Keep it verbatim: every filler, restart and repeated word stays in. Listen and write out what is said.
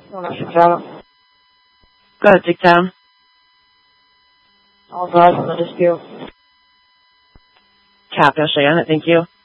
Non associato. Go ahead, take down. Authorized on the dispute. Copy, I'll show you on it. Thank you.